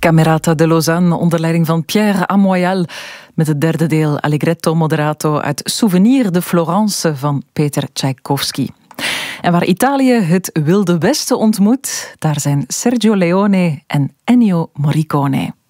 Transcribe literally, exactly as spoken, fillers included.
Camerata de Lausanne onder leiding van Pierre Amoyal met het derde deel Allegretto Moderato uit Souvenir de Florence van Peter Tchaikovsky. En waar Italië het Wilde Westen ontmoet, daar zijn Sergio Leone en Ennio Morricone.